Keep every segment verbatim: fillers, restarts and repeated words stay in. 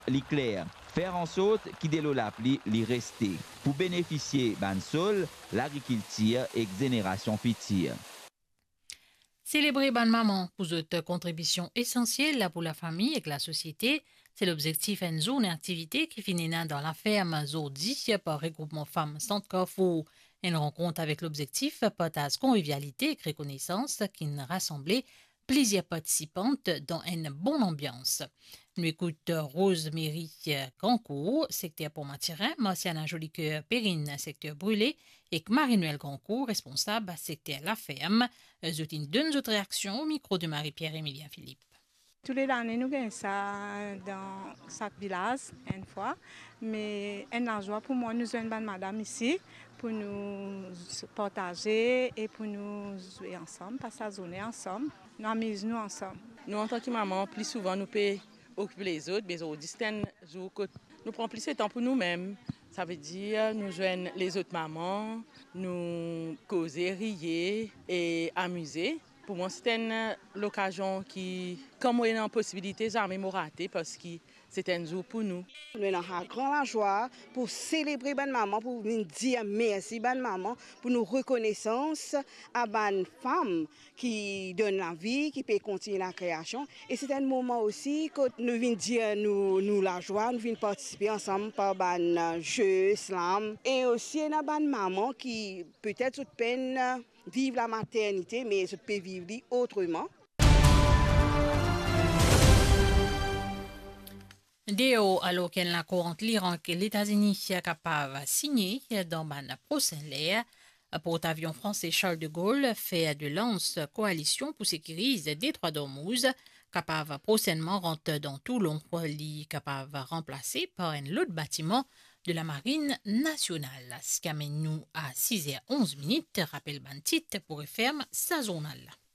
Li clair, faire en sorte qu'il de l'eau la pli li rester pour bénéficier ban sol, l'agriculture et génération future. Célébrer ban maman pour votre contribution essentielle pour la famille et la société, c'est l'objectif d'une journée d'activité qui finit dans la ferme Zordi par regroupement femmes Centre Carrefour. Une rencontre avec l'objectif partage convivialité et reconnaissance qui nous rassemblait plusieurs participantes dans une bonne ambiance. Nous écoutons Rosemary Grandcourt, secteur Pont-Matirin, Marciana Jolicoeur Périne, secteur Brûlé, et Marie-Noël Grandcourt, responsable secteur La Ferme. Eux ont une deux autres réactions au micro de Marie-Pierre Emilien Philippe. Tous les années, nous gagnons ça dans chaque village, une fois. Mais une la joie pour moi, nous avons une madame ici pour nous partager et pour nous jouer ensemble, passer la journée ensemble. Nous amusons-nous ensemble. Nous, en tant que maman, plus souvent, nous pouvons occuper les autres, mais au distant, nous prenons plus de temps pour nous-mêmes. Ça veut dire nous joignons les autres mamans, nous causer, rire et amuser. Pour moi, c'était une l'occasion qui, comme on a une possibilité, jamais m'a raté parce que c'était un jour pour nous. Nous avons grande joie pour célébrer bonne maman, pour nous dire merci bonne maman, pour nous reconnaissance à bonne femme qui donne la vie, qui peut continuer la création. Et c'est un moment aussi que nous venons dire nous, nous la joie, nous venons participer ensemble par bonne jeu, slam. Et aussi une bonne maman qui peut-être toute peine vivre la maternité, mais je peux vivre autrement. Déo, alors qu'elle la courante l'Iran que les États-Unis sont capables de signer dans la prochaine l'air, porte-avions français Charles de Gaulle fait de lance coalition pour sécuriser des Détroit d'Ormuz, capable prochainement rentrer dans Toulon, capable remplacé par un autre bâtiment de la Marine nationale. Ce qui amène nous à six heures onze minutes. Rappel ban titre pour ferme sa journal.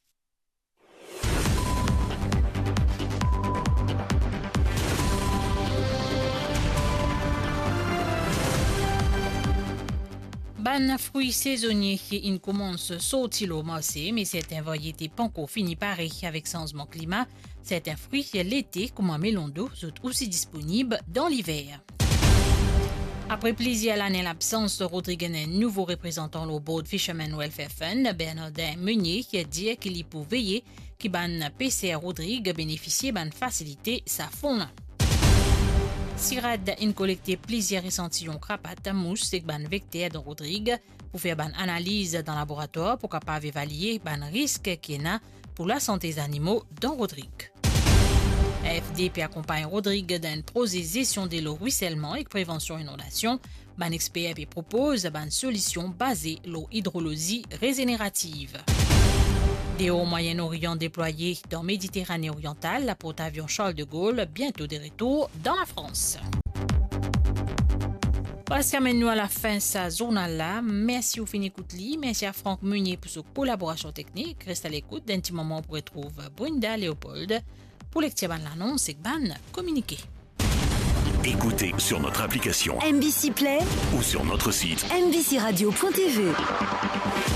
Ban fruits saisonniers qui commence sortir au marché, mais certaines variétés pas encore fini pareil avec changement climat. Certains fruits l'été, comme un melon d'eau, sont aussi disponibles dans l'hiver. Après plusieurs années l'absence de Rodrigue, un nouveau représentant au Board Fisherman Welfare Fund, Bernardin Meunier, qui a dit qu'il y peut veiller que ban P C R Rodrigue bénéficie ban facilité sa faune. Sirad a collecté plusieurs échantillons crapates, mousse et ban vecteur de Rodrigue pour faire ban analyse dans le laboratoire pour capable évaluer ban risque qu'il y a pour la santé des animaux dans Rodrigue. A F D P accompagne Rodrigue dans une prosésession de l'eau ruissellement et prévention inondation. Ban expert propose une solution basée sur l'eau hydrologie régénérative. Des hauts Moyen-Orient déployés dans Méditerranée orientale, la porte-avions Charles de Gaulle, bientôt de retour dans la France. Parce qu'amène-nous à la fin de ce journal-là. Merci au fini Koutli, merci à Franck Meunier pour sa collaboration technique. Reste à l'écoute d'un petit moment pour retrouver Brenda Léopold. Pour lecture de l'annonce, et ban communiquer. Écoutez sur notre application M B C Play ou sur notre site m b c radio point t v.